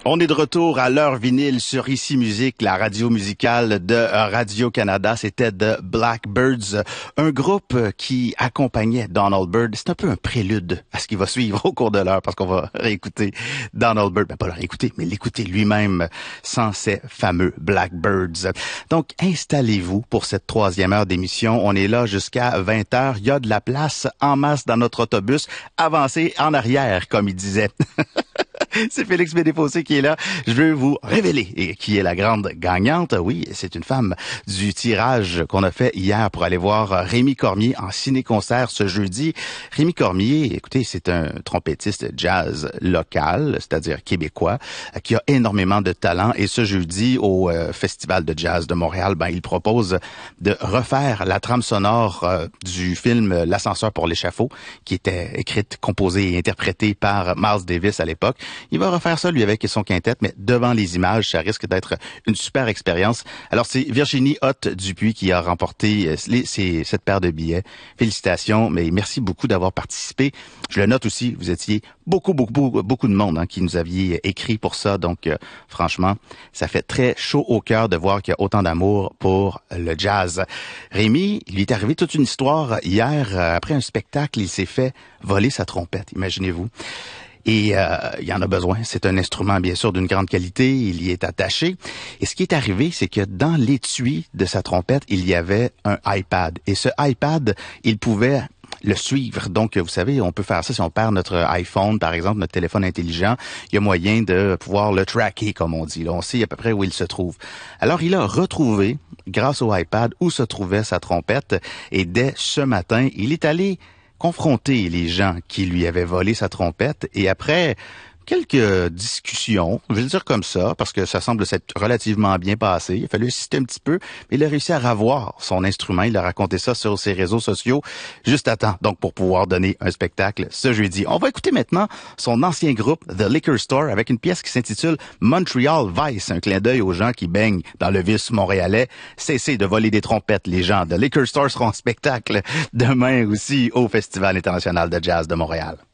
On est de retour à l'heure vinyle sur Ici Musique, la radio musicale de Radio-Canada. C'était The Blackbirds, un groupe qui accompagnait Donald Byrd. C'est un peu un prélude à ce qui va suivre au cours de l'heure parce qu'on va réécouter Donald Byrd. Ben, pas le réécouter, mais l'écouter lui-même sans ces fameux Blackbirds. Donc, installez-vous pour cette troisième heure d'émission. On est là jusqu'à 20h. Il y a de la place en masse dans notre autobus. Avancez en arrière, comme il disait. C'est Félix Bédéfossé qui est là. Je veux vous révéler qui est la grande gagnante. Oui, c'est une femme du tirage qu'on a fait hier pour aller voir Rémi Cormier en ciné-concert ce jeudi. Rémi Cormier, écoutez, c'est un trompettiste jazz local, c'est-à-dire québécois, qui a énormément de talent. Et ce jeudi, au Festival de jazz de Montréal, il propose de refaire la trame sonore du film L'ascenseur pour l'échafaud, qui était écrite, composée et interprétée par Miles Davis à l'époque. Il va refaire ça, lui, avec son quintet, mais devant les images, ça risque d'être une super expérience. Alors, c'est Virginie Hott-Dupuis qui a remporté cette paire de billets. Félicitations, mais merci beaucoup d'avoir participé. Je le note aussi, vous étiez beaucoup de monde qui nous aviez écrit pour ça. Donc, franchement, ça fait très chaud au cœur de voir qu'il y a autant d'amour pour le jazz. Rémi, il lui est arrivé toute une histoire hier. Après un spectacle, il s'est fait voler sa trompette, imaginez-vous. Et il y en a besoin. C'est un instrument, bien sûr, d'une grande qualité. Il y est attaché. Et ce qui est arrivé, c'est que dans l'étui de sa trompette, il y avait un iPad. Et ce iPad, il pouvait le suivre. Donc, vous savez, on peut faire ça si on perd notre iPhone, par exemple, notre téléphone intelligent. Il y a moyen de pouvoir le tracker, comme on dit. Là, on sait à peu près où il se trouve. Alors, il a retrouvé, grâce au iPad, où se trouvait sa trompette. Et dès ce matin, il est allé confronter les gens qui lui avaient volé sa trompette et après quelques discussions, je vais le dire comme ça, parce que ça semble s'être relativement bien passé. Il a fallu insister un petit peu, mais il a réussi à ravoir son instrument. Il a raconté ça sur ses réseaux sociaux juste à temps, donc pour pouvoir donner un spectacle ce jeudi. On va écouter maintenant son ancien groupe, The Liquor Store, avec une pièce qui s'intitule Montreal Vice, un clin d'œil aux gens qui baignent dans le vice montréalais. Cessez de voler des trompettes, les gens. The Liquor Store seront en spectacle demain aussi au Festival international de jazz de Montréal.